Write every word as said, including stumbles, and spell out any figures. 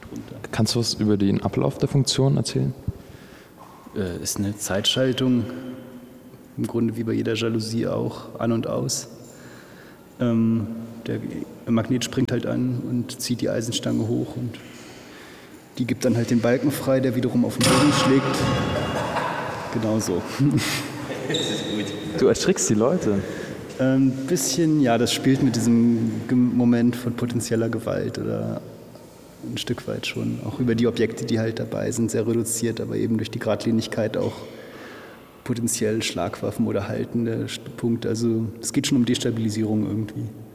drunter. Kannst du was über den Ablauf der Funktion erzählen? Äh, ist eine Zeitschaltung, im Grunde wie bei jeder Jalousie auch, an und aus. Ähm, der Magnet springt halt an und zieht die Eisenstange hoch und die gibt dann halt den Balken frei, der wiederum auf den Boden schlägt. Genau so. Du erschrickst die Leute. Ein bisschen, ja, das spielt mit diesem Moment von potenzieller Gewalt oder ein Stück weit schon. Auch über die Objekte, die halt dabei sind, sehr reduziert, aber eben durch die Geradlinigkeit auch potenziell Schlagwaffen oder haltende Punkte. Also es geht schon um Destabilisierung irgendwie.